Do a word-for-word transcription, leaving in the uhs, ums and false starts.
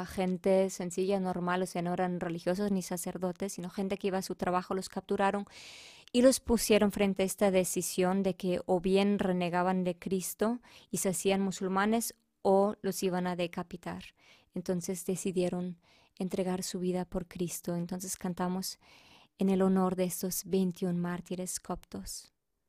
era gente sencilla, normal, o sea, no eran religiosos ni sacerdotes, sino gente que iba a su trabajo, los capturaron y los pusieron frente a esta decisión de que o bien renegaban de Cristo y se hacían musulmanes o los iban a decapitar. Entonces decidieron entregar su vida por Cristo. Entonces cantamos en el honor de estos veintiún mártires coptos.